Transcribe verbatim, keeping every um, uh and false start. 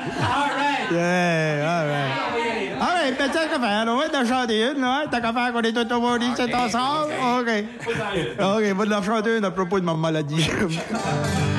All right. Yeah, all right. All right, mais tant qu'à faire, on va t'en chanter une, là. Tant qu'à faire qu'on est tous au monde ici ensemble. OK. OK, on va t'en chanter une à propos de ma maladie.